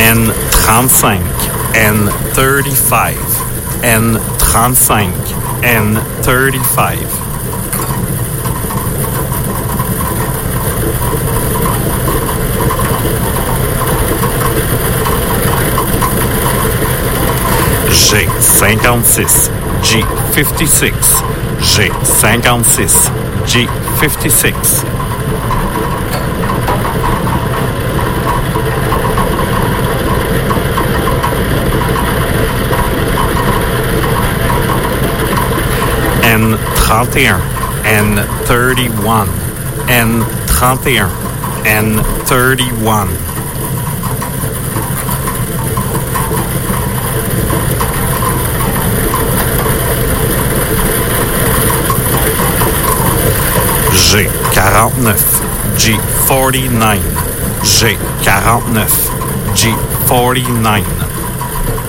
N35, N35, N35, N35. G56, G56, G56, G56. N31, N31, N31, N31. G49, G49, G49, G49.